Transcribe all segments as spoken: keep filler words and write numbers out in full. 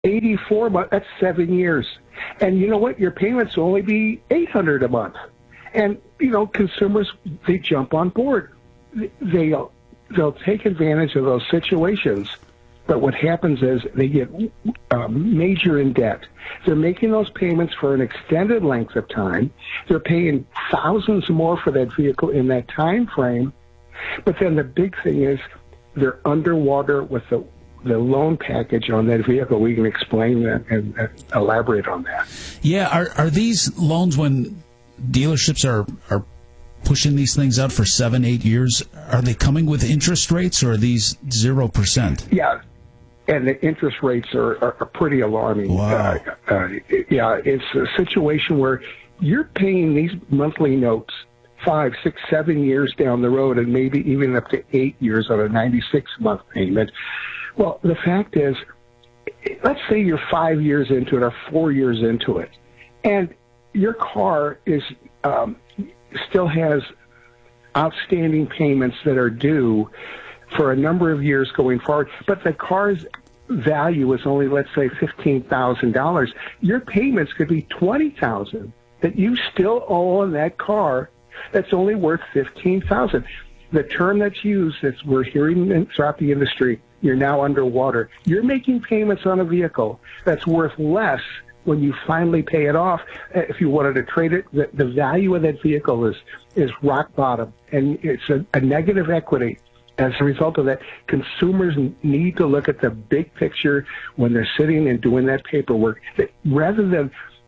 eighty-four months, that's seven years. And you know what? Your payments will only be eight hundred dollars a month. And, you know, consumers, they jump on board. They'll, they'll take advantage of those situations. But what happens is they get uh, major in debt. They're making those payments for an extended length of time. They're paying thousands more for that vehicle in that time frame. But then the big thing is they're underwater with the the loan package on that vehicle. We can explain that and, and elaborate on that. Yeah, are are these loans when dealerships are, are pushing these things out for seven, eight years, are they coming with interest rates or are these zero percent? Yeah, and the interest rates are, are, are pretty alarming. Wow. Uh, uh, yeah, it's a situation where you're paying these monthly notes five, six, seven years down the road and maybe even up to eight years on a ninety-six month payment. Well, the fact is, let's say you're five years into it or four years into it, and your car is um, still has outstanding payments that are due for a number of years going forward, but the car's value is only, let's say, fifteen thousand dollars. Your payments could be twenty thousand dollars that you still owe on that car that's only worth fifteen thousand dollars. The term that's used, as we're hearing throughout the industry, you're now underwater. You're making payments on a vehicle that's worth less when you finally pay it off. If you wanted to trade it, the, the value of that vehicle is, is rock bottom, and it's a, a negative equity. As a result of that, consumers need to look at the big picture when they're sitting and doing that paperwork, that rather than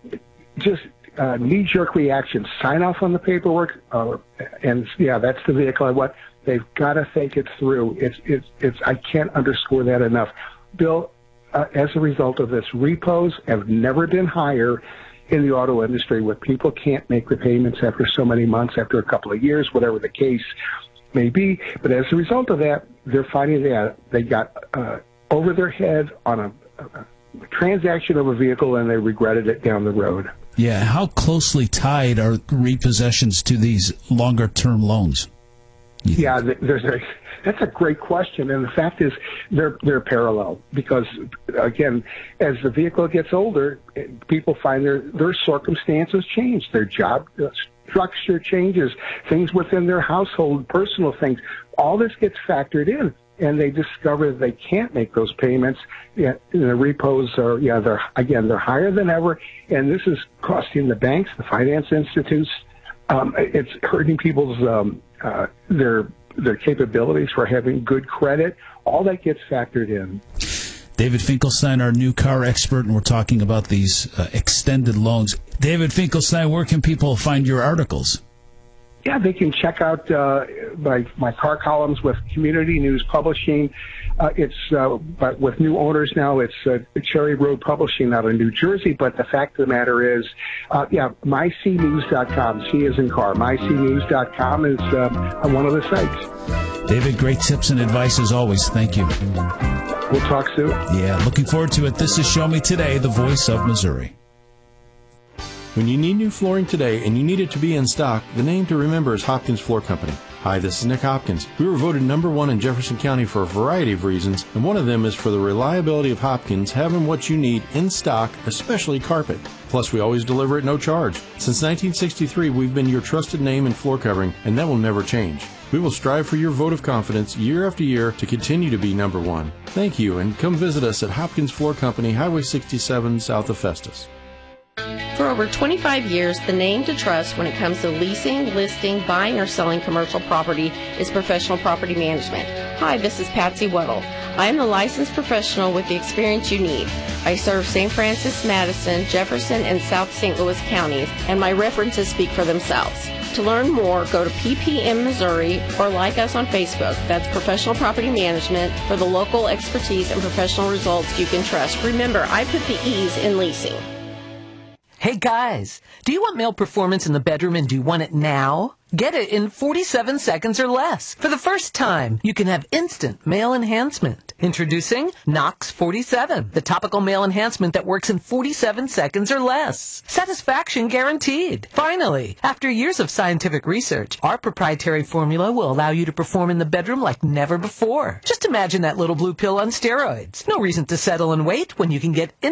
just uh, knee-jerk reaction, sign off on the paperwork, uh, and yeah, that's the vehicle I want. They've got to think it through. It's, it's, it's, I can't underscore that enough. Bill, uh, as a result of this, repos have never been higher in the auto industry, where people can't make the payments after so many months, after a couple of years, whatever the case may be. But as a result of that, they're finding that they got uh, over their head on a, a transaction of a vehicle, and they regretted it down the road. Yeah, how closely tied are repossessions to these longer-term loans? Yeah, there's a, that's a great question, and the fact is they're they're parallel because, again, as the vehicle gets older, people find their their circumstances change, their job structure changes, things within their household, personal things. All this gets factored in, and they discover that they can't make those payments. Yeah, the repos are, yeah, they're again they're higher than ever, and this is costing the banks, the finance institutes. Um, it's hurting people's um, uh, their their capabilities for having good credit. All that gets factored in. David Finkelstein, our new car expert, and we're talking about these uh, extended loans. David Finkelstein, where can people find your articles? Yeah, they can check out uh, my my car columns with Community News Publishing. Uh, it's uh, but with new owners now. It's uh, Cherry Road Publishing out of New Jersey. But the fact of the matter is, uh, yeah, my c news dot com. C is in car. my c news dot com is uh, one of the sites. David, great tips and advice as always. Thank you. We'll talk soon. Yeah, looking forward to it. This is Show Me Today, the voice of Missouri. When you need new flooring today and you need it to be in stock, the name to remember is Hopkins Floor Company. Hi, this is Nick Hopkins. We were voted number one in Jefferson County for a variety of reasons, and one of them is for the reliability of Hopkins having what you need in stock, especially carpet. Plus, we always deliver at no charge. Since nineteen sixty-three, we've been your trusted name in floor covering, and that will never change. We will strive for your vote of confidence year after year to continue to be number one. Thank you, and come visit us at Hopkins Floor Company, Highway sixty-seven, south of Festus. For over twenty-five years, the name to trust when it comes to leasing, listing, buying, or selling commercial property is Professional Property Management. Hi, this is Patsy Weddle. I am the licensed professional with the experience you need. I serve Saint Francis, Madison, Jefferson, and South Saint Louis counties, and my references speak for themselves. To learn more, go to P P M Missouri or like us on Facebook. That's Professional Property Management for the local expertise and professional results you can trust. Remember, I put the E's in leasing. Hey guys, do you want male performance in the bedroom and do you want it now? Get it in forty-seven seconds or less. For the first time, you can have instant male enhancement. Introducing Nox forty-seven, the topical male enhancement that works in forty-seven seconds or less. Satisfaction guaranteed. Finally, after years of scientific research, our proprietary formula will allow you to perform in the bedroom like never before. Just imagine that little blue pill on steroids. No reason to settle and wait when you can get